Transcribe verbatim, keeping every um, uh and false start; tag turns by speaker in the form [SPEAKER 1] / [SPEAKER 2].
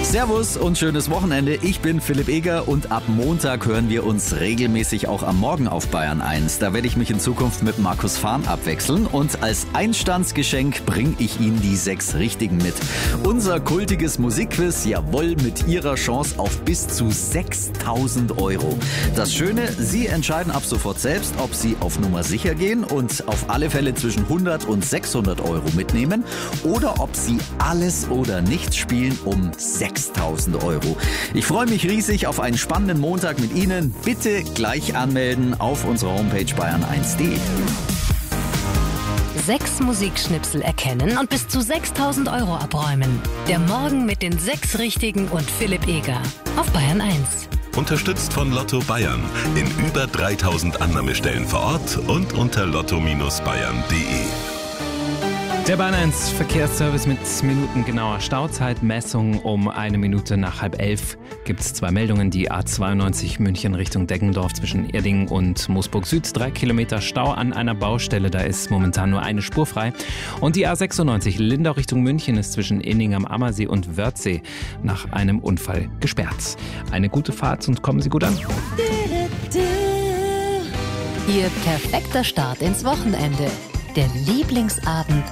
[SPEAKER 1] Servus und schönes Wochenende. Ich bin Philipp Eger und ab Montag hören wir uns regelmäßig auch am Morgen auf Bayern eins. Da werde ich mich in Zukunft mit Markus Fahn abwechseln und als Einstandsgeschenk bringe ich Ihnen die sechs Richtigen mit. Unser kultiges Musikquiz, jawohl, mit Ihrer Chance auf bis zu sechstausend Euro. Das Schöne, Sie entscheiden ab sofort selbst, ob Sie auf Nummer sicher gehen und auf alle Fälle zwischen hundert und sechshundert Euro mitnehmen oder ob Sie alles oder nichts spielen um sechstausend Euro. Ich freue mich riesig auf einen spannenden Montag mit Ihnen. Bitte gleich anmelden auf unserer Homepage bayern eins punkt de.
[SPEAKER 2] Sechs Musikschnipsel erkennen und bis zu sechstausend Euro abräumen. Der Morgen mit den sechs Richtigen und Philipp Eger auf Bayern eins.
[SPEAKER 3] Unterstützt von Lotto Bayern. In über dreitausend Annahmestellen vor Ort und unter lotto Bindestrich bayern punkt de.
[SPEAKER 4] Der Bayern eins Verkehrsservice mit minutengenauer Stauzeitmessung. Um eine Minute nach halb elf gibt es zwei Meldungen. Die A zweiundneunzig München Richtung Deggendorf zwischen Erding und Moosburg Süd. Drei Kilometer Stau an einer Baustelle. Da ist momentan nur eine Spur frei. Und die A sechsundneunzig Lindau Richtung München ist zwischen Inning am Ammersee und Wörthsee nach einem Unfall gesperrt. Eine gute Fahrt und kommen Sie gut an.
[SPEAKER 2] Ihr perfekter Start ins Wochenende. Der Lieblingsabend